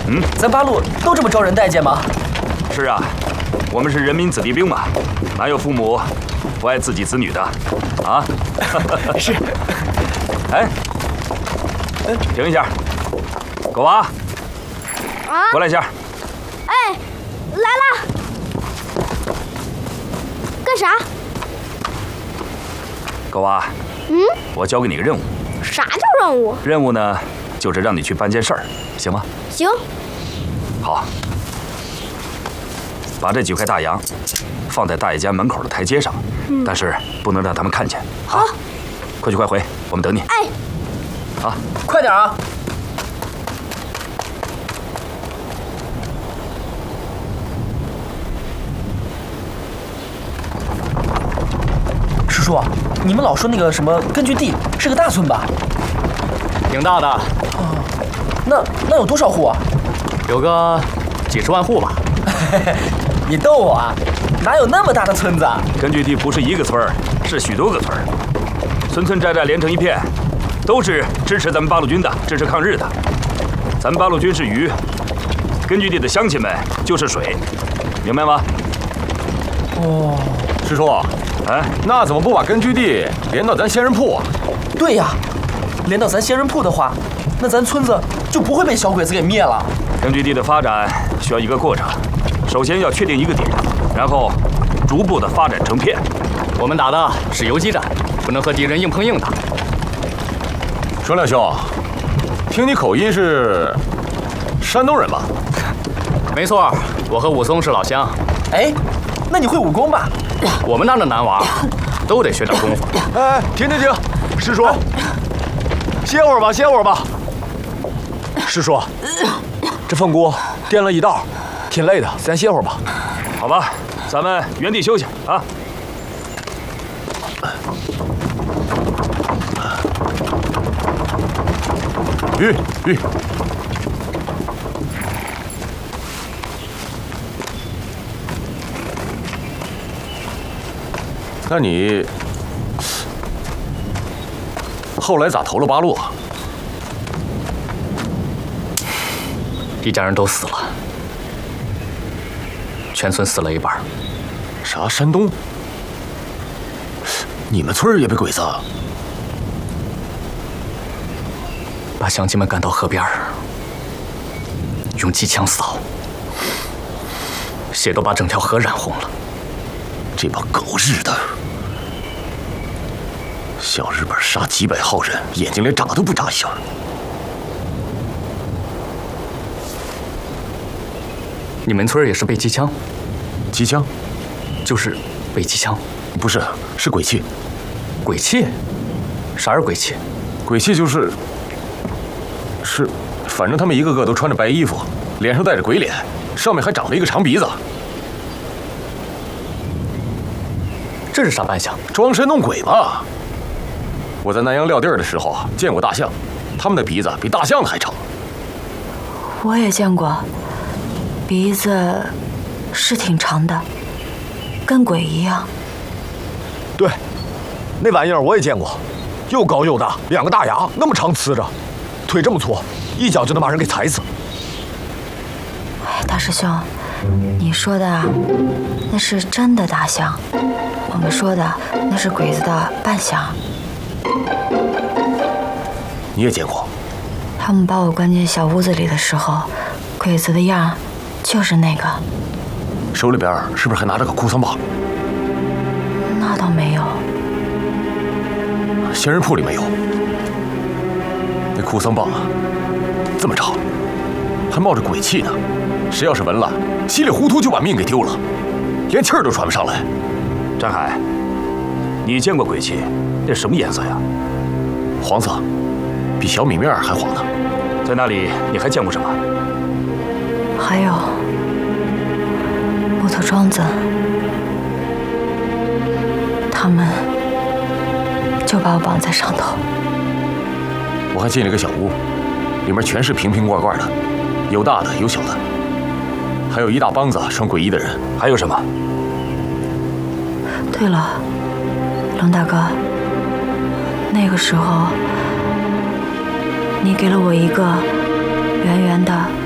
咱八路都这么招人待见吗？ 是啊，我们是人民子弟兵嘛，哪有父母不爱自己子女的啊？ 是。 哎，停一下，狗娃，过来一下。 哎，来了。干啥？ 狗娃，我交给你个任务。 啥叫任务？ 任务呢，就是让你去办件事儿，行吗？ 行。 好，把这几块大洋放在大爷家门口的台阶上，但是不能让他们看见。 好， 快去快回，我们等你。 哎， 好，快点啊！师叔，你们老说那个什么根据地是个大村吧？ 挺大的。 那有多少户啊？ 有个几十万户吧。 你逗我啊？哪有那么大的村子啊？ 根据地不是一个村儿，是许多个村儿，村村寨寨连成一片，都是支持咱们八路军的，支持抗日的。咱们八路军是鱼，根据地的乡亲们就是水，明白吗？ 哦， 师叔， 哎， 那怎么不把根据地连到咱仙人铺啊？ 对呀，连到咱仙人铺的话，那咱村子就不会被小鬼子给灭了。 根据地的发展需要一个过程，首先要确定一个点，然后逐步的发展成片。 我们打的是游击战，不能和敌人硬碰硬打。 双亮兄，听你口音是山东人吧？ 没错，我和武松是老乡。 哎，那你会武功吧？ 我们那儿的男娃都得学点功夫。 哎，停！师叔，歇会儿吧，歇会儿吧。师叔，这凤姑颠了一道，挺累的，咱歇会儿吧。 好吧，咱们原地休息啊。 吁，那你后来咋投了八路啊？ 一家人都死了，全村死了一半。 啥？山东？你们村也被鬼子？ 把乡亲们赶到河边，用机枪扫，血都把整条河染红了。 这帮狗日的！小日本杀几百号人，眼睛连眨都不眨一下。 你们村也是被机枪？ 机枪？ 就是被机枪？ 不是，是鬼气。 鬼气？啥是鬼气？ 鬼气就是，反正他们一个个都穿着白衣服，脸上带着鬼脸，上面还长了一个长鼻子。 这是啥扮相？ 装神弄鬼嘛！我在南阳撂地儿的时候见过大象，他们的鼻子比大象的还长。 我也见过，鼻子是挺长的，跟鬼一样。 对，那玩意儿我也见过，又高又大，两个大牙那么长呲着，腿这么粗，一脚就能把人给踩死。 哎，大师兄，你说的那是真的大象，我们说的那是鬼子的扮相。 你也见过？ 他们把我关进小屋子里的时候，鬼子的样就是那个。 手里边是不是还拿着个哭丧棒？ 那倒没有。 仙人铺里没有。那哭丧棒啊，这么长，还冒着鬼气呢。谁要是闻了，稀里糊涂就把命给丢了，连气儿都喘不上来。 张海，你见过鬼气？那什么颜色呀？ 黄色，比小米面还黄呢。 在那里你还见过什么？ 还有木头桩子，他们就把我绑在上头。 我还进了个小屋，里面全是瓶瓶罐罐的，有大的有小的，还有一大帮子穿鬼衣的人。 还有什么？ 对了，龙大哥，那个时候你给了我一个圆圆的